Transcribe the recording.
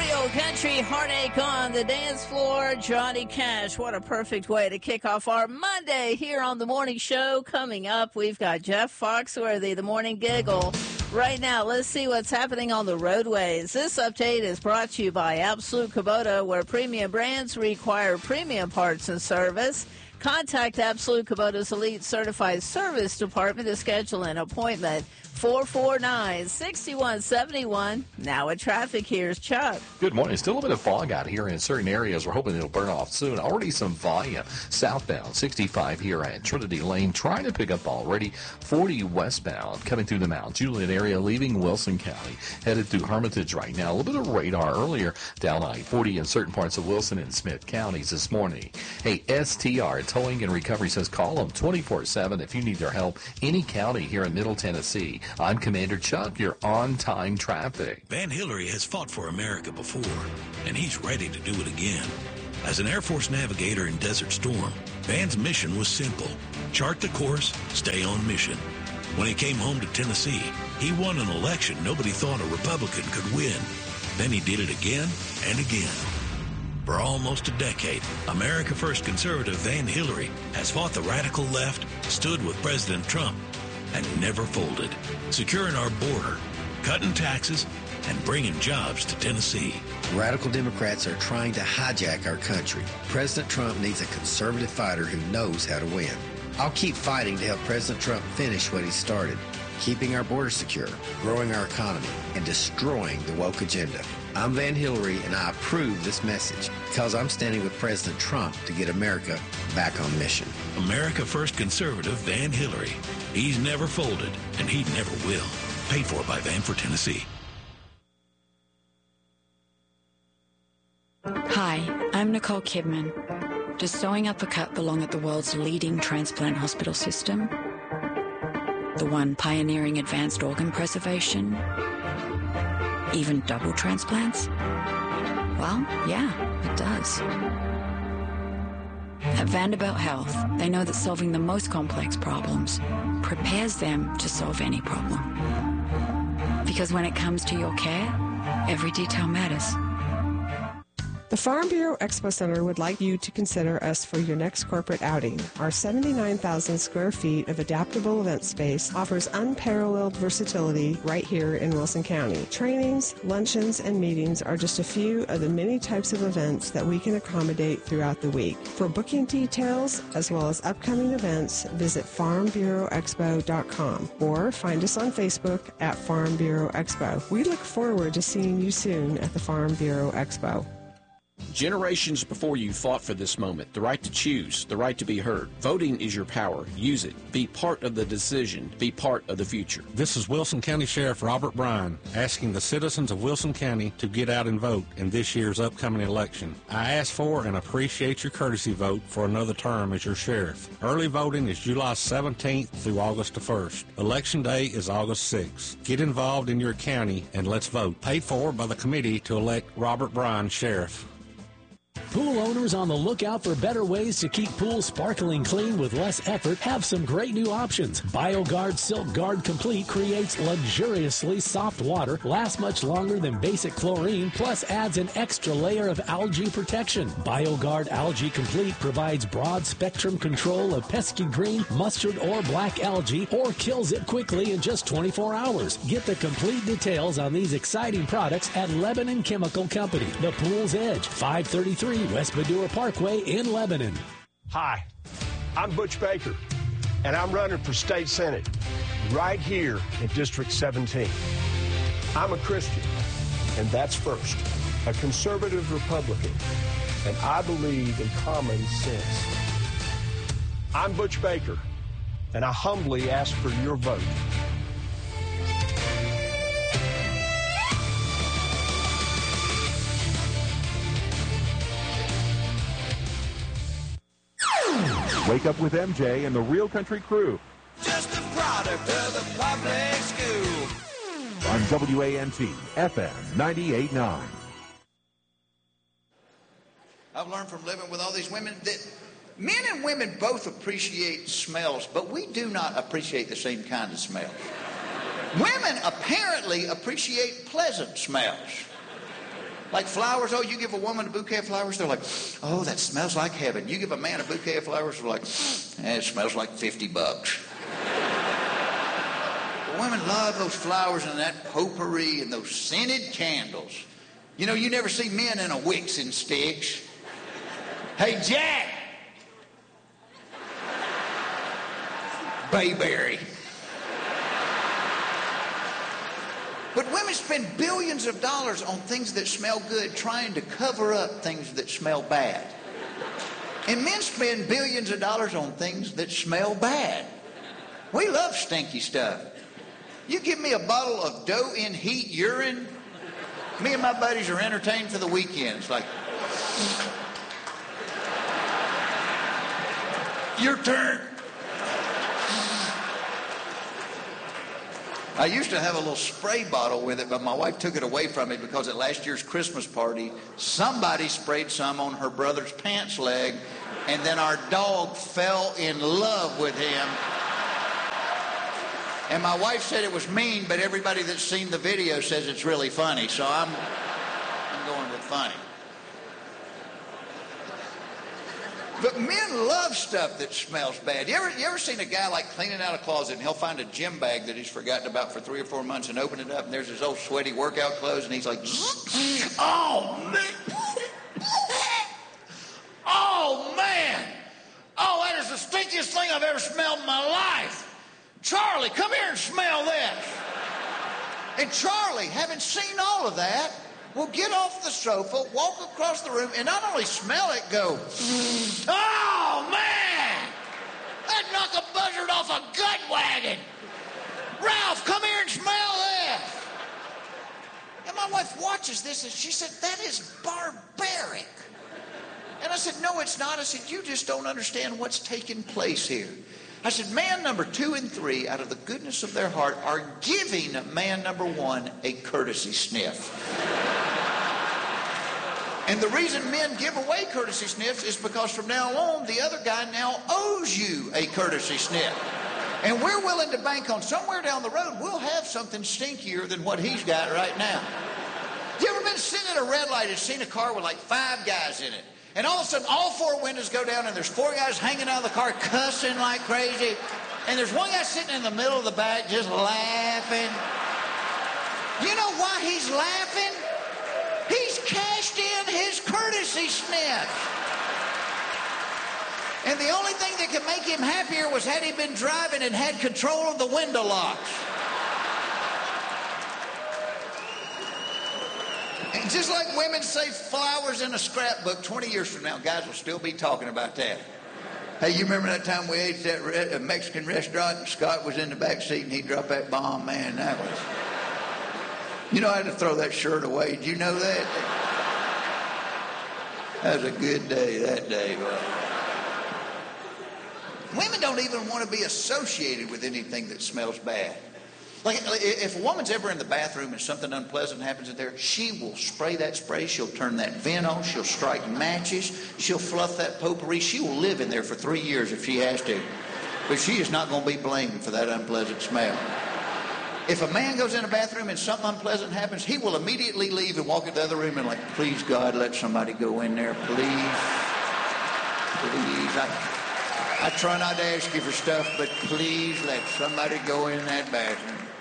Real country heartache on the dance floor. Johnny Cash. What a perfect way to kick off our Monday here on the morning show. Coming up, we've got Jeff Foxworthy, the morning giggle. Right now, let's see what's happening on the roadways. This update is brought to you by Absolute Kubota, where premium brands require premium parts and service. Contact Absolute Kubota's Elite Certified Service Department to schedule an appointment. 449-6171. Now at traffic, here's Chuck. Good morning. Still a bit of fog out here in certain areas. We're hoping it'll burn off soon. Already some volume southbound, 65 here at Trinity Lane. Trying to pick up already. 40 westbound coming through the Mount Juliet area, leaving Wilson County. Headed through Hermitage right now. A little bit of radar earlier down I-40 in certain parts of Wilson and Smith counties this morning. Hey, STR Towing and Recovery says call them 24/7 if you need their help. Any county here in Middle Tennessee. I'm Commander Chuck, your on-time traffic. Van Hillary has fought for America before, and he's ready to do it again. As an Air Force navigator in Desert Storm, Van's mission was simple. Chart the course, stay on mission. When he came home to Tennessee, he won an election nobody thought a Republican could win. Then he did it again and again. For almost a decade, America First conservative Van Hillary has fought the radical left, stood with President Trump, and never folded, securing our border, cutting taxes, and bringing jobs to Tennessee. Radical Democrats are trying to hijack our country. President Trump needs a conservative fighter who knows how to win. I'll keep fighting to help President Trump finish what he started, keeping our border secure, growing our economy, and destroying the woke agenda. I'm Van Hillary, and I approve this message because I'm standing with President Trump to get America back on mission. America First conservative Van Hillary. He's never folded, and he never will. Paid for by Van for Tennessee. Hi, I'm Nicole Kidman. Does sewing up a cut belong at the world's leading transplant hospital system? The one pioneering advanced organ preservation? Even double transplants? Well, yeah, it does. At Vanderbilt Health, they know that solving the most complex problems prepares them to solve any problem. Because when it comes to your care, every detail matters. The Farm Bureau Expo Center would like you to consider us for your next corporate outing. Our 79,000 square feet of adaptable event space offers unparalleled versatility right here in Wilson County. Trainings, luncheons, and meetings are just a few of the many types of events that we can accommodate throughout the week. For booking details, as well as upcoming events, visit farmbureauexpo.com or find us on Facebook at Farm Bureau Expo. We look forward to seeing you soon at the Farm Bureau Expo. Generations before you fought for this moment, the right to choose, the right to be heard. Voting is your power. Use it. Be part of the decision. Be part of the future. This is Wilson County Sheriff Robert Bryan asking the citizens of Wilson County to get out and vote in this year's upcoming election. I ask for and appreciate your courtesy vote for another term as your sheriff. Early voting is July 17th through August the 1st. Election Day is August 6th. Get involved in your county and let's vote. Paid for by the committee to elect Robert Bryan Sheriff. Pool owners on the lookout for better ways to keep pools sparkling clean with less effort have some great new options. BioGuard Silk Guard Complete creates luxuriously soft water, lasts much longer than basic chlorine, plus adds an extra layer of algae protection. BioGuard Algae Complete provides broad spectrum control of pesky green, mustard, or black algae, or kills it quickly in just 24 hours. Get the complete details on these exciting products at Lebanon Chemical Company, the Pool's Edge, 533 West Badura Parkway in Lebanon. Hi, I'm Butch Baker, and I'm running for state senate right here in District 17. I'm a Christian, and that's first, a conservative Republican, and I believe in common sense. I'm Butch Baker, and I humbly ask for your vote. Wake up with MJ and the Real Country Crew. Just a product of the public school. On WANT FM 98.9. I've learned from living with all these women that men and women both appreciate smells, but we do not appreciate the same kind of smells. Women apparently appreciate pleasant smells. Like flowers, oh, you give a woman a bouquet of flowers, they're like, oh, that smells like heaven. You give a man a bouquet of flowers, they're like, it smells like $50. Women love those flowers and that potpourri and those scented candles. You know, you never see men in a wicks and sticks. Hey, Jack! Bayberry. But women spend billions of dollars on things that smell good, trying to cover up things that smell bad. And men spend billions of dollars on things that smell bad. We love stinky stuff. You give me a bottle of dough in heat urine, me and my buddies are entertained for the weekend. It's like, your turn. I used to have a little spray bottle with it, but my wife took it away from me because at last year's Christmas party, somebody sprayed some on her brother's pants leg, and then our dog fell in love with him. And my wife said it was mean, but everybody that's seen the video says it's really funny, so I'm going with funny. But men love stuff that smells bad. You ever seen a guy like cleaning out a closet and he'll find a gym bag that he's forgotten about for 3 or 4 months and open it up and there's his old sweaty workout clothes and he's like, oh man, oh man, oh that is the stinkiest thing I've ever smelled in my life. Charlie, come here and smell this. And Charlie, having seen all of that, will get off the sofa, walk across the room, and not only smell it, go, oh, man! That'd knock a buzzard off a gut wagon! Ralph, come here and smell this! And my wife watches this, and she said, that is barbaric. And I said, no, it's not. I said, you just don't understand what's taking place here. I said, man number 2 and 3, out of the goodness of their heart, are giving man number 1 a courtesy sniff. And the reason men give away courtesy sniffs is because from now on, the other guy now owes you a courtesy sniff. And we're willing to bank on somewhere down the road, we'll have something stinkier than what he's got right now. You ever been sitting at a red light and seen a car with like 5 guys in it? And all of a sudden, all 4 windows go down, and there's 4 guys hanging out of the car cussing like crazy. And there's one guy sitting in the middle of the back just laughing. You know why he's laughing? He's cashed in his courtesy sniff. And the only thing that could make him happier was had he been driving and had control of the window locks. And just like women say flowers in a scrapbook, 20 years from now, guys will still be talking about that. Hey, you remember that time we ate at that Mexican restaurant and Scott was in the back seat and he dropped that bomb? Man, that was... You know, I had to throw that shirt away. Did you know that? That was a good day that day. Women don't even want to be associated with anything that smells bad. Like, if a woman's ever in the bathroom and something unpleasant happens in there, she will spray that spray, she'll turn that vent on, she'll strike matches, she'll fluff that potpourri. She will live in there for 3 years if she has to. But she is not going to be blamed for that unpleasant smell. If a man goes in a bathroom and something unpleasant happens, he will immediately leave and walk into the other room and like, please, God, let somebody go in there, please. Please. I try not to ask you for stuff, but please let somebody go in that bathroom.